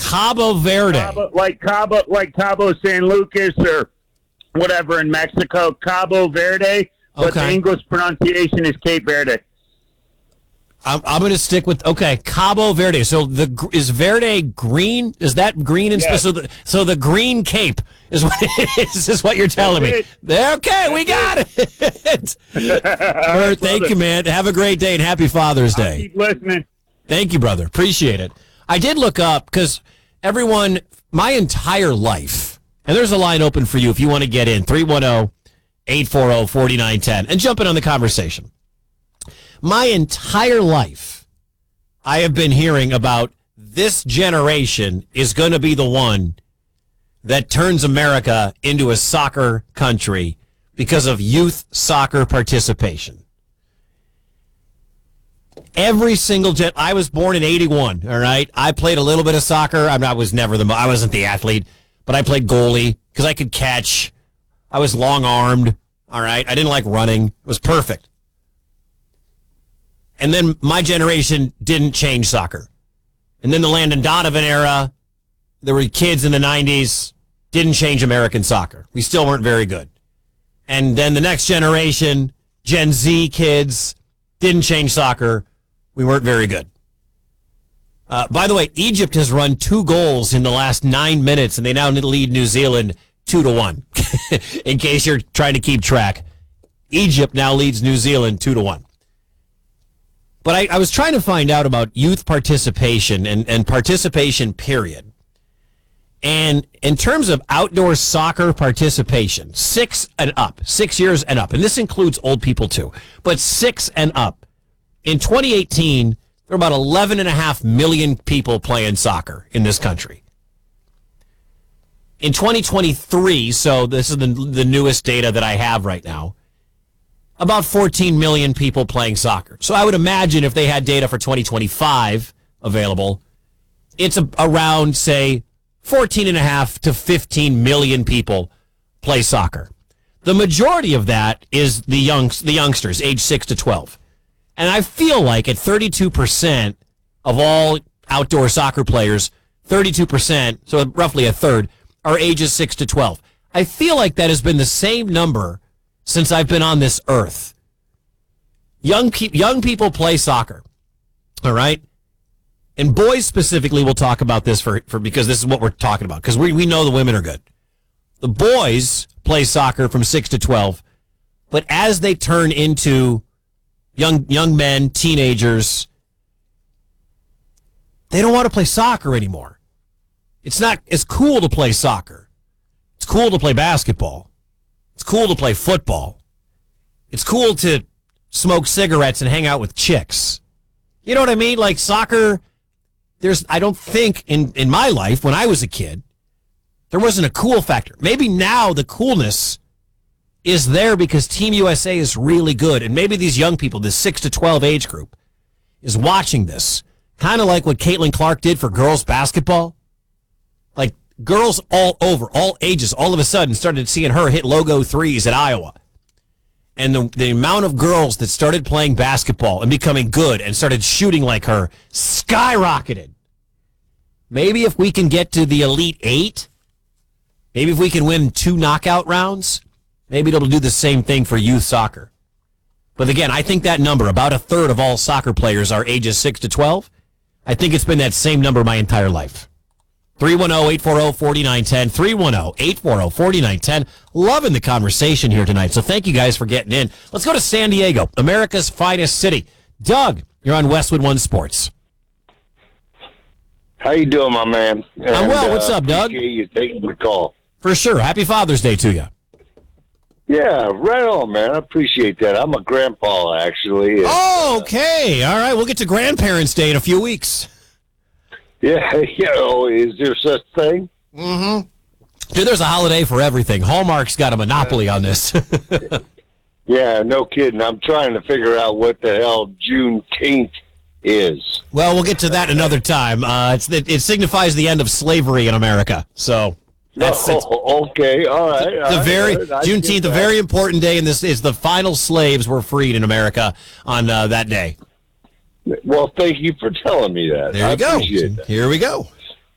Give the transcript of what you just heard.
Cabo Verde. Cabo San Lucas or whatever in Mexico. Cabo Verde. But the English pronunciation is Cape Verde. I'm going to stick with Cabo Verde. So is Verde green? Is that green? Yes. So the Green Cape is what you're telling me. Okay, we got it. Bert, thank you, man. Have a great day and happy Father's Day. I'll keep listening. Thank you, brother. Appreciate it. I did look up because everyone, my entire life, and there's a line open for you if you want to get in. 310-840-4910 and jump in on the conversation. My entire life, I have been hearing about this generation is going to be the one that turns America into a soccer country because of youth soccer participation. Every single I was born in 81, all right? I played a little bit of soccer. I wasn't the athlete, but I played goalie because I could catch. I was long-armed, all right? I didn't like running. It was perfect. And then my generation didn't change soccer. And then the Landon Donovan era, there were kids in the 90s, didn't change American soccer. We still weren't very good. And then the next generation, Gen Z kids, didn't change soccer. We weren't very good. By the way, Egypt has run 2 goals in the last 9 minutes, and they now lead New Zealand 2-1. In case you're trying to keep track, Egypt now leads New Zealand 2-1. But I was trying to find out about youth participation and participation, period. And in terms of outdoor soccer participation, 6 and up, 6 years and up, and this includes old people too, but 6 and up. In 2018, there were about 11.5 million people playing soccer in this country. In 2023, so this is the newest data that I have right now, about 14 million people playing soccer. So I would imagine if they had data for 2025 available, it's around, say, 14.5 to 15 million people play soccer. The majority of that is the youngsters, age 6 to 12. And I feel like at 32% of all outdoor soccer players, 32%, so roughly a third, are ages 6 to 12. I feel like that has been the same number since I've been on this earth. Young people play soccer, all right? And boys specifically, we'll talk about this for because this is what we're talking about, because we know the women are good. The boys play soccer from 6 to 12, but as they turn into young men, teenagers, they don't want to play soccer anymore. It's not as cool to play soccer. It's cool to play basketball. It's cool to play football. It's cool to smoke cigarettes and hang out with chicks. You know what I mean? Like soccer, I don't think in my life when I was a kid, there wasn't a cool factor. Maybe now the coolness is there because Team USA is really good. And maybe these young people, this 6 to 12 age group, is watching this. Kind of like what Caitlin Clark did for girls basketball. Like girls all over, all ages, all of a sudden started seeing her hit logo threes at Iowa. And the amount of girls that started playing basketball and becoming good and started shooting like her skyrocketed. Maybe if we can get to the Elite Eight, maybe if we can win 2 knockout rounds, maybe it'll do the same thing for youth soccer. But again, I think that number, about a third of all soccer players are ages 6 to 12. I think it's been that same number my entire life. 310-840-4910, 310-840-4910. Loving the conversation here tonight, so thank you guys for getting in. Let's go to San Diego, America's finest city. Doug, you're on Westwood One Sports. How you doing, my man? I'm well. What's up, Doug? Appreciate you taking the call. For sure. Happy Father's Day to you. Yeah, right on, man. I appreciate that. I'm a grandpa, actually. Oh, okay. All right. We'll get to Grandparents' Day in a few weeks. Yeah, is there such thing? Mm-hmm. Dude, there's a holiday for everything. Hallmark's got a monopoly on this. Yeah, no kidding. I'm trying to figure out what the hell Juneteenth is. Well, we'll get to that another time. It signifies the end of slavery in America. So that's okay. All right. Juneteenth, a very important day, and this is the final slaves were freed in America on that day. Well, thank you for telling me that. There you go. Here we go.